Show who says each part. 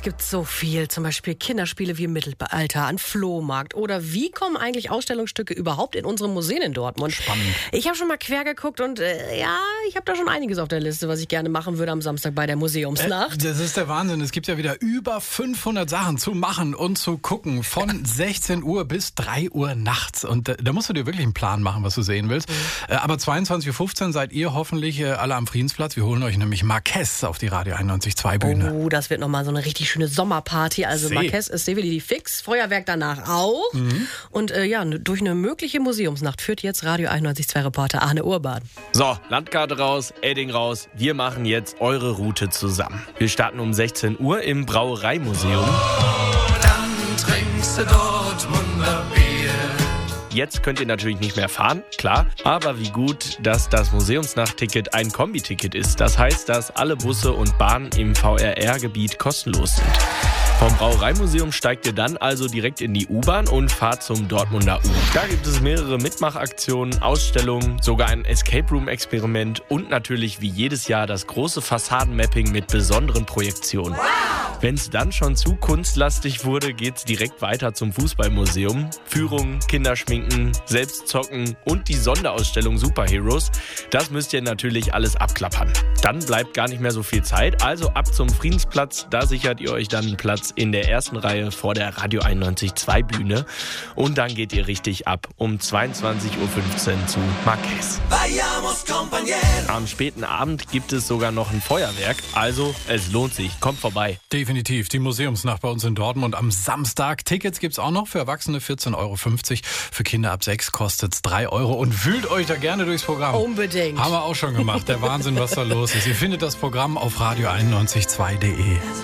Speaker 1: gibt so viel. Zum Beispiel Kinderspiele wie im Mittelalter, ein Flohmarkt. Oder wie kommen eigentlich Ausstellungsstücke überhaupt in unsere Museen in Dortmund?
Speaker 2: Spannend.
Speaker 1: Ich habe schon mal quer geguckt und ich habe da schon einiges auf der Liste, was ich gerne machen würde am Samstag bei der Museumsnacht.
Speaker 2: Das ist der Wahnsinn. Es gibt ja wieder über 500 Sachen zu machen und zu gucken. Von 16 Uhr bis 3 Uhr nachts. Und da musst du dir wirklich einen Plan machen, was du sehen willst. Aber 22.15 Uhr seid ihr hoffentlich alle am Friedensplatz. Wir holen euch nämlich Marquez auf die Radio 91.2 Bühne.
Speaker 1: Oh, das wird nochmal so eine richtig schöne Sommerparty. Also Marquez ist definitiv fix. Feuerwerk danach auch. Und durch eine mögliche Museumsnacht führt jetzt Radio 91.2 Reporter Arne Urban.
Speaker 3: So, Landkarte raus, Edding raus. Wir machen jetzt eure Route zusammen. Wir starten um 16 Uhr im Brauereimuseum.
Speaker 4: Dann trinkst du Dortmunder Bier.
Speaker 3: Jetzt könnt ihr natürlich nicht mehr fahren, klar. Aber wie gut, dass das Museumsnachtticket ein Kombiticket ist. Das heißt, dass alle Busse und Bahnen im VRR-Gebiet kostenlos sind. Vom Brauereimuseum steigt ihr dann also direkt in die U-Bahn und fahrt zum Dortmunder U. Da gibt es mehrere Mitmachaktionen, Ausstellungen, sogar ein Escape-Room-Experiment und natürlich wie jedes Jahr das große Fassadenmapping mit besonderen Projektionen. Wenn es dann schon zu kunstlastig wurde, geht's direkt weiter zum Fußballmuseum. Führungen, Kinderschminken, Selbstzocken und die Sonderausstellung Superheroes. Das müsst ihr natürlich alles abklappern. Dann bleibt gar nicht mehr so viel Zeit, also ab zum Friedensplatz. Da sichert ihr euch dann einen Platz in der ersten Reihe vor der Radio 91.2 Bühne. Und dann geht ihr richtig ab um 22.15 Uhr zu Marquez. Am späten Abend gibt es sogar noch ein Feuerwerk. Also, es lohnt sich. Kommt vorbei.
Speaker 2: Definitiv. Die Museumsnacht bei uns in Dortmund am Samstag. Tickets gibt's auch noch für Erwachsene 14,50 Euro. Für Kinder ab 6 kostet's 3 Euro. Und wühlt euch da gerne durchs Programm.
Speaker 1: Unbedingt.
Speaker 2: Haben wir auch schon gemacht. Der Wahnsinn, was da los ist. Ihr findet das Programm auf radio91.2.de.